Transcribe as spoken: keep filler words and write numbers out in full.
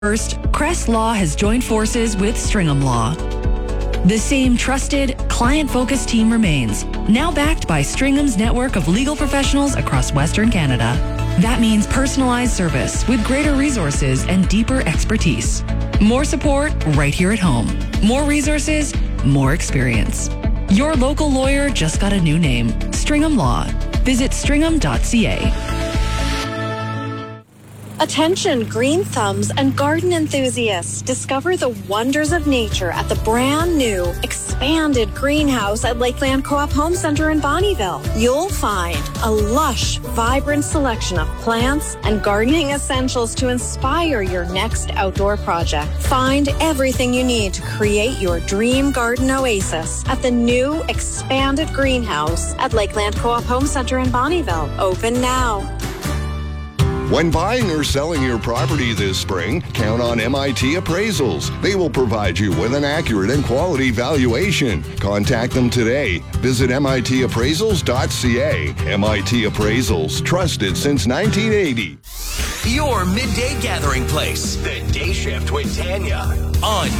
First, Crest Law has joined forces with Stringham Law. The same trusted, client-focused team remains, now backed by Stringham's network of legal professionals across Western Canada. That means personalized service with greater resources and deeper expertise. More support right here at home. More resources, more experience. Your local lawyer just got a new name, Stringham Law. Visit stringham dot c a. Attention green thumbs and garden enthusiasts. Discover the wonders of nature at the brand new expanded greenhouse at Lakeland Co-op Home Center in Bonnyville. You'll find a lush, vibrant selection of plants and gardening essentials to inspire your next outdoor project. Find everything you need to create your dream garden oasis at the new expanded greenhouse at Lakeland Co-op Home Center in Bonnyville. Open now. When buying or selling your property this spring, count on M I T Appraisals. They will provide you with an accurate and quality valuation. Contact them today. Visit M I T appraisals dot c a. M I T Appraisals, trusted since nineteen eighty. Your midday gathering place. The Day Shift with Tanya on